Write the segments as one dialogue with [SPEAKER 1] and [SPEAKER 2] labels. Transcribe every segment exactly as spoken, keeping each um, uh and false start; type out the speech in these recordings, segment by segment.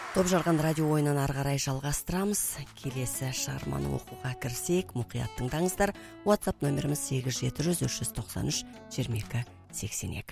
[SPEAKER 1] Топ жарған радио ойынан ары қарай жалғастырамыз. Келесі шығарманы оқуға кірсек, мұқият тыңдаңыздар. WhatsApp нөміріміз сегіз жеті жүз үш жүз тоқсан үш жиырма екі сексен екі.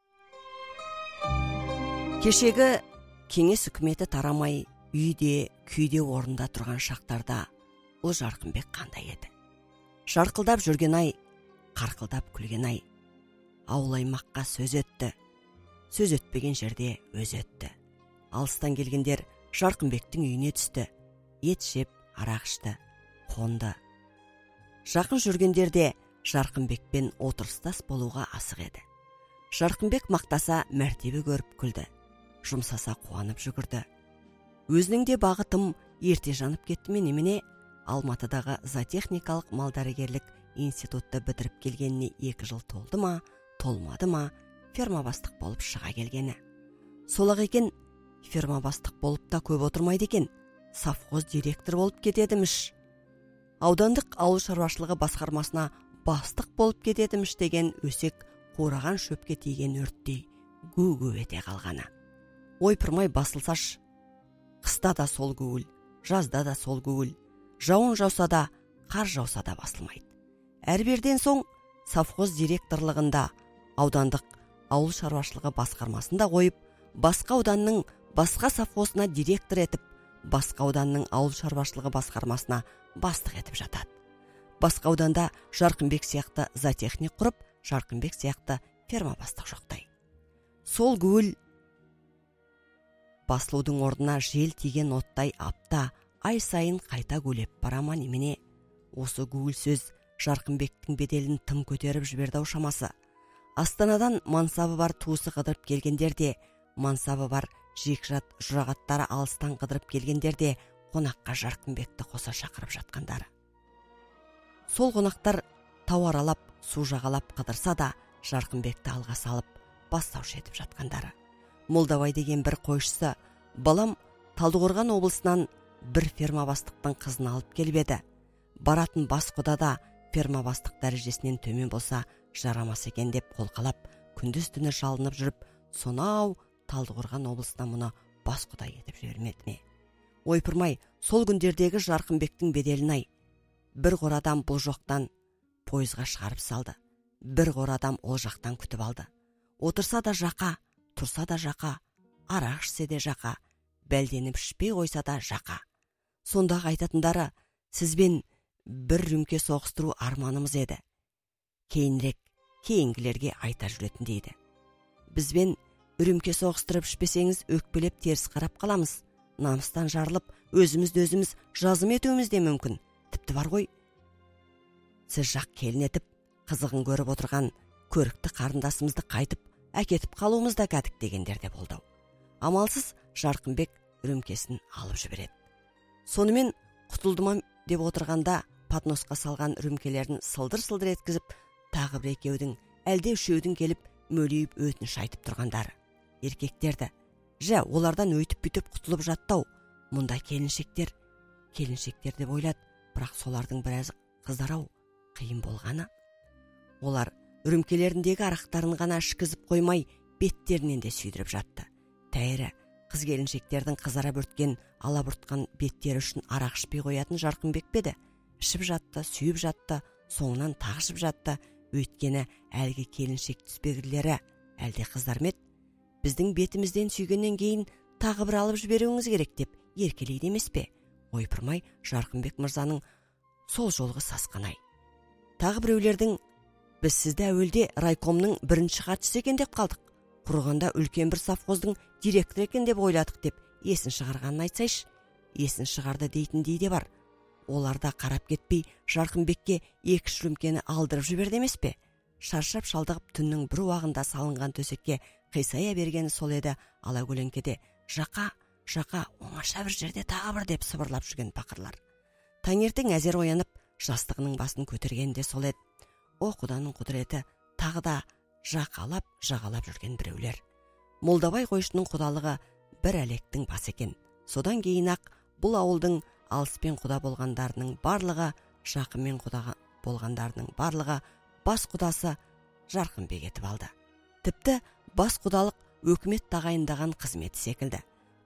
[SPEAKER 1] Кешегі кеңес үкіметі тарамай үйде, күйде орында тұрған шақтарда ұлы Жарқынбек қандай еді? Жарқылдап жүрген ай, қарқылдап күлген ай. Ауыл аймаққа сөз өтті, сөз өтпеген жерде өз өтті. Алыстан келгендер Жарқынбектің үйіне түсті, ет жеп, арақ ішті, қонды. Жақын жүргендер де Жарқынбекпен отырыстас болуға асық еді. Жарқынбек мақтаса мәртебе көріп күлді, жұмсаса қуанып жүгірді. Өзінің де бағытым ерте жанып кетті ме немене? Алматыдағы зоотехникалық малдәрігерлік институтты бітіріп келгеніне екі жыл толды ма, толмады ма, ферма бастық болып шыға келгені. Солақ екен, ферма бастық болып та көп отырмайды екен, совхоз директор болып кетедіміш. Аудандық ауыл шаруашылығы басқармасына бастық болып кетедіміш деген өсек қураған шөпке тиген өрттей гу-гу ете қалғаны. Ойпырмай басылсаш, қыста да сол гуіл, жазда да сол гуіл, жауын жауса да, қар жауса да басылмайды. Әрберден соң совхоз директорлығында аудандық ауыл шаруашылығы басқармасында қойып, басқа ауданның басқа совхозына директор етіп, басқа ауданның ауыл шаруашылығы басқармасына бастық етіп жатады. Басқа ауданда Жарқынбек сияқты зоотехник құрып, Жарқынбек сияқты ферма бастық жоқтай. Сол гуіл басылудың орнына жел тиген оттай апта, ай сайын қайта гулеп барама немене? Осы гуіл сөз Жарқынбектің беделін тым көтеріп жіберді ау шамасы. Астанадан мансабы бар туысы қыдырып келгендер де, мансабы бар жекжат жұрағаттары алыстан қыдырып келгендер де қонаққа Жарқынбекті қоса шақырып жатқандары. Сол қонақтар тау аралап, су жағалап қыдырса да, Жарқынбекті алға салып, бастаушы етіп жатқандары. Молдабай деген бір қойшысы, балам Талдықорған облысынан бір ферма бастықтың қызын алып келіп еді. Баратын бас құда да ферма бастық дәрежесінен төмен болса жарамас екен деп қолқалап, күндіз түні жалынып жүріп, сонау Талдықорған облысына мұны бас құда етіп жібермеді ме? Ойпырмай, сол күндердегі Жарқынбектің беделін ай. Бір қорадан бұл жоқтан пойызға шығарып салды. Бір қорадан ол жақтан күтіп алды. Отырса да жақа, тұрса да жақа, арақ ішсе де жақа, бәлденіп ішпей қойса да жақа. Сондағы айтатындары, сізбен бір рүмке соғыстыру арманымыз еді. Кейінірек, кейінгілерге айта жүретін дейді. Бізбен үрімке соғыстырып ішпесеңіз өкпелеп теріс қарап қаламыз. Намыстан жарылып, өзімізді өзіміз жазым етуіміз де мүмкін. Тіпті бар ғой. Сіз жақ келін етіп, қызығын көріп отырған көрікті қарындасымызды қайтып, әкетіп қалуымыз да кәдік дегендер де болды. Амалсыз Жарқынбек үрімкесін алып жібереді. Сонымен құтылдымам деп отырғанда подносқа салған үрімкелерін сылдыр-сылдыр еткізіп, тағы бір екеудің, әлде үшеудің келіп мөлейіп өтініш айтып тұрғандары. Еркектерді, жә, олардан өйтіп бүйтіп құтылып жаттау. Мұнда келіншектер, келіншектер деп ойлады, бірақ солардың біразы қыздарау, қиын болғаны. Олар үрімкелеріндегі арақтарын ғана ішкізіп қоймай, беттерінен де сүйдіріп жатты. Тәйірі, қыз келіншектердің қызара бүрткен, ала бұртқан беттері үшін арақ ішпей қоятын Жарқынбек беді. Ішіп жатты, сүйіп жатты, соңынан тағышып жатты. Өйткені әлгі келіншек түспегірлері, әлде қыздар мед, біздің бетімізден сүйгеннен кейін тағы бір алып жіберуіңіз керек деп еркелейді емес пе? Ойпырмай, Жарқынбек мырзаның сол жолғы сасқанай. Тағы біреулердің, біз сізді әуелде райкомның бірінші хатшысы екен деп қалдық. Құрығанда үлкен бір совхоздың директор екен деп ойладық деп есін шығарғанын айтсайшы. Есін шығарды дейтін дейде бар. Оларда қарап кетпей Жарқынбекке екі шүрімкені алдырып жіберді емес пе? Шаршап шалдығып түннің бір уағында салынған төсекке қисая бергені сол еді. Ала көлеңкеде жақа, жақа, оңаша бір жерде тағы бір деп сыбырлап жүрген пақырлар. Таңертең әзер оянып, жастығының басын көтергенде сол еді. О құданың құдіреті, тағы да жақалап, жағалап жүрген біреулер. Молдабай қойшының құдалығы бір әлектің басы екен. Содан кейін ақ бұл ауылдың алыспен құда болғандарының барлығы, жақынмен құда болғандарының барлығы бас құдасы Жарқынбек етіп алды. Тіпті бас құдалық өкімет тағайындаған қызметі секілді.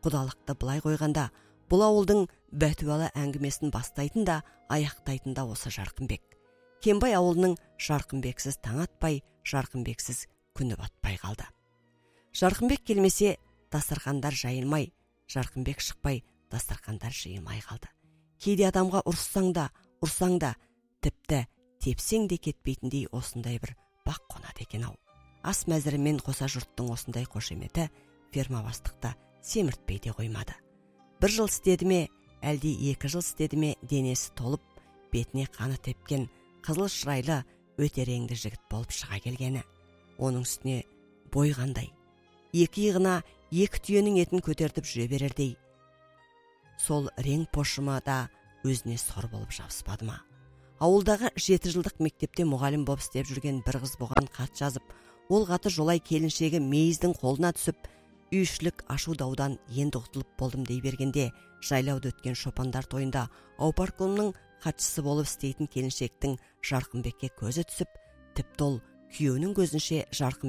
[SPEAKER 1] Құдалықты былай қойғанда, бұл ауылдың бәтуалы әңгімесін бастайтын да аяқтайтын да осы Жарқынбек. Кенбай ауылының Жарқынбексіз таң атпай, Жарқынбексіз күні батпай қалды. Жарқынбек келмесе, дастархандар жайылмай, Жарқынбек шықпай, дастархандар жиылмай қалды. Кейде адамға ұрыссаң да, ұрсаң да, тіпті тепсең де кетпейтіндей осындай бір бақ қонады екен ау. Ас мәзірімен қоса жұрттың осындай қошеметі ферма бастықта семіртпей де қоймады. Бір жыл істеді ме, әлде екі жыл істеді ме, денесі толып, бетіне қаны тепкен, қызыл шырайлы, өте реңді жігіт болып шыға келгені. Оның үстіне бой қандай. Екі иығына екі түйенің етін көтертіп жүре берердей. Сол рең пошымы да өзіне сор болып жабыспады ма? Ауылдағы жеті жылдық мектепте мұғалім болып істеп жүрген бір қыз бұған хат жазып, ол хаты жолай келіншегі мейіздің қолына түсіп, үйшілік ашу даудан енді құтылып болдым дей бергенде, жайлауда өткен шопандар тойында аупарткомның хатшысы болып істейтін келіншектің Жарқынбекке көзі түсіп, тіпті ол күйеуінің көзінше Жарқынбек